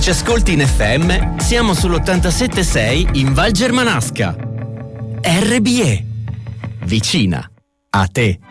ci ascolti in FM, siamo sull'87.6 in Val Germanasca. RBE. Vicina a te.